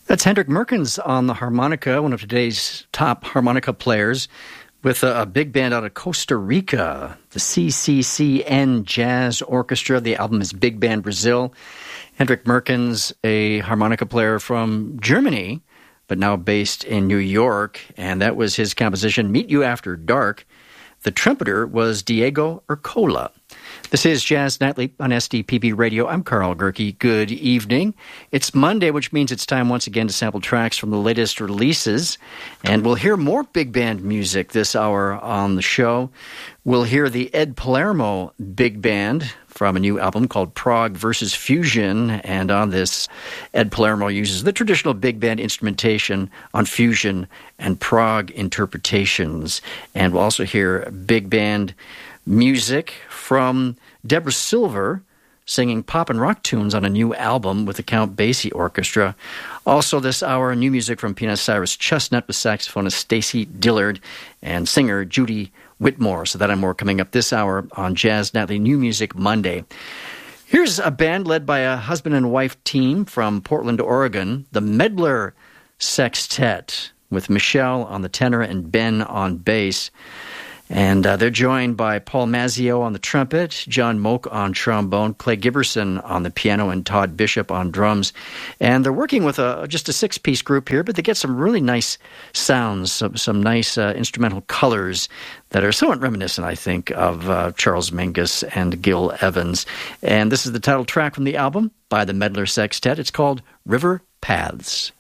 That's Hendrik Merkens on the harmonica, one of today's top harmonica players, with a big band out of Costa Rica, the CCCN Jazz Orchestra. The album is Big Band Brazil. Hendrik Merkens, a harmonica player from Germany, but now based in New York, and that was his composition, Meet You After Dark. The trumpeter was Diego Urcola. This is Jazz Nightly on SDPB Radio. I'm Carl Gerke. Good evening. It's Monday, which means it's time once again to sample tracks from the latest releases. And we'll hear more big band music this hour on the show. We'll hear the Ed Palermo Big Band from a new album called Prog versus Fusion. And on this, Ed Palermo uses the traditional big band instrumentation on fusion and prog interpretations. And we'll also hear big band music from Deborah Silver singing pop and rock tunes on a new album with the Count Basie Orchestra. Also this hour, new music from pianist Cyrus Chestnut with saxophonist Stacy Dillard and singer Judy Whitmore. So that and more coming up this hour on Jazz Nightly New Music Monday. Here's a band led by a husband and wife team from Portland, Oregon, the Medler Sextet, with Michelle on the tenor and Ben on bass. And they're joined by Paul Mazzio on the trumpet, John Moak on trombone, Clay Giberson on the piano, and Todd Bishop on drums. And they're working with just a six-piece group here, but they get some really nice sounds, some nice instrumental colors that are somewhat reminiscent, I think, of Charles Mingus and Gil Evans. And this is the title track from the album by the Medler Sextet. It's called River Paths.